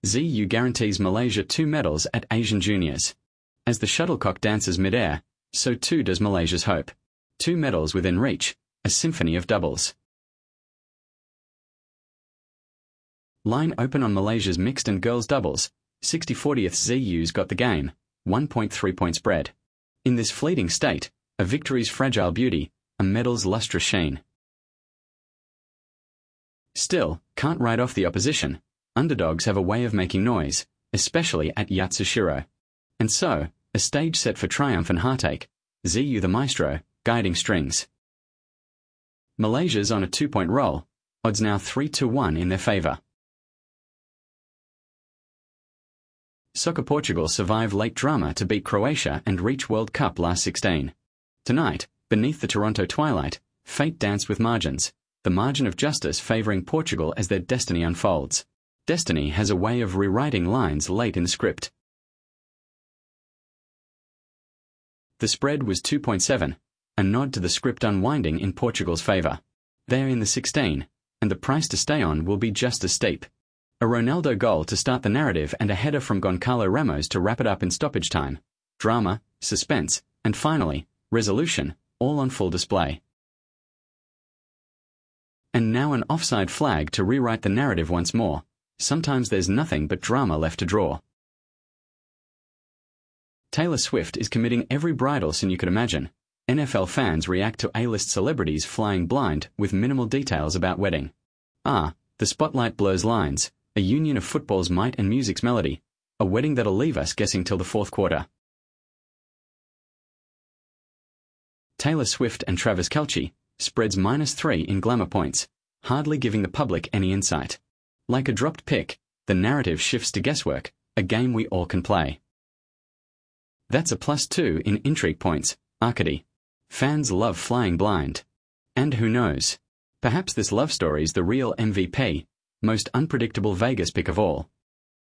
ZU guarantees Malaysia 2 medals at Asian Juniors. As the shuttlecock dances mid-air, so too does Malaysia's hope. 2 medals within reach, a symphony of doubles. Line open on Malaysia's mixed and girls doubles. 60/40th ZU's got the game, 1.3 point spread. In this fleeting state, a victory's fragile beauty, a medal's lustrous sheen. Still, can't write off the opposition. Underdogs have a way of making noise, especially at Yatsushiro. And so, a stage set for triumph and heartache. ZU the maestro, guiding strings. Malaysia's on a 2-point roll, odds now 3-1 in their favour. Soccer Portugal survive late drama to beat Croatia and reach World Cup last 16. Tonight, beneath the Toronto twilight, fate danced with margins, the margin of justice favouring Portugal as their destiny unfolds. Destiny has a way of rewriting lines late in the script. The spread was 2.7, a nod to the script unwinding in Portugal's favour. They're in the 16, and the price to stay on will be just as steep. A Ronaldo goal to start the narrative and a header from Goncalo Ramos to wrap it up in stoppage time. Drama, suspense, and finally, resolution, all on full display. And now an offside flag to rewrite the narrative once more. Sometimes there's nothing but drama left to draw. Taylor Swift is committing every bridal sin you could imagine. NFL fans react to A-list celebrities flying blind with minimal details about wedding. The spotlight blurs lines, a union of football's might and music's melody, a wedding that'll leave us guessing till the fourth quarter. Taylor Swift and Travis Kelce spreads -3 in glamour points, hardly giving the public any insight. Like a dropped pick, the narrative shifts to guesswork, a game we all can play. That's a +2 in intrigue points, Arcady. Fans love flying blind. And who knows? Perhaps this love story's the real MVP, most unpredictable Vegas pick of all.